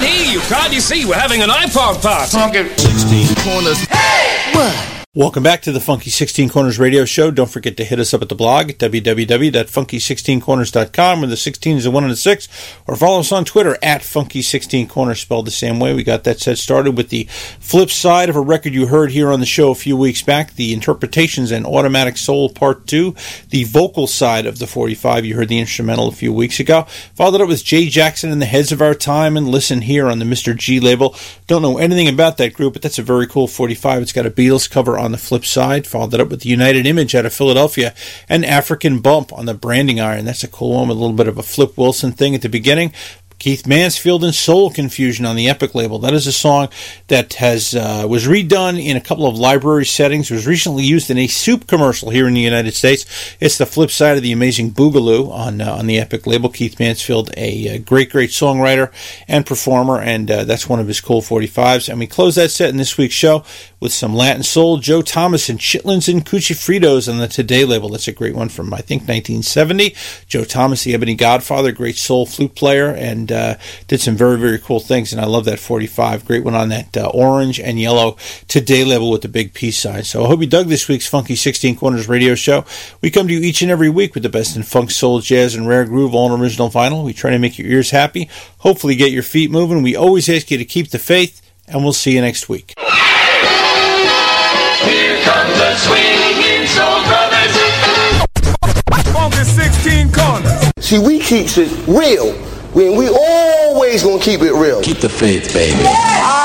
can't hear you. Can't you see we're having an iPod party? Funky 16 Corners. Hey! What? Welcome back to the Funky 16 Corners radio show. Don't forget to hit us up at the blog at www.funky16corners.com, where the 16 is a 1 and a 6, or follow us on Twitter at Funky16Corners, spelled the same way. We got that set started with the flip side of a record you heard here on the show a few weeks back, the Interpretations and Automatic Soul Part 2, the vocal side of the 45. You heard the instrumental a few weeks ago. Followed up with Jay Jackson and the Heads of Our Time and Listen here on the Mr. G label. Don't know anything about that group, but that's a very cool 45. It's got a Beatles cover on the flip side. Followed that up with the United Image out of Philadelphia and African Bump on the Branding Iron. That's a cool one with a little bit of a Flip Wilson thing at the beginning. Keith Mansfield and Soul Confusion on the Epic label. That is a song that was redone in a couple of library settings. It was recently used in a soup commercial here in the United States. It's the flip side of the Amazing Boogaloo on the Epic label. Keith Mansfield, a great songwriter and performer, and that's one of his cool 45s. And we close that set in this week's show with some Latin soul. Joe Thomas and Chitlins and Cuchifritos on the Today label. That's a great one from, I think, 1970. Joe Thomas, the Ebony Godfather, great soul flute player, and did some very cool things, and I love that 45. Great one on that orange and yellow Today label with the big peace sign. So I hope you dug this week's Funky 16 Corners radio show. We come to you each and every week with the best in funk, soul, jazz, and rare groove, all in original vinyl. We try to make your ears happy, hopefully get your feet moving. We always ask you to keep the faith, and we'll see you next week. Here comes the swinging soul brothers. Funky 16 Corners. See, we keeps it real. We always gonna keep it real. Keep the faith, baby. Yeah.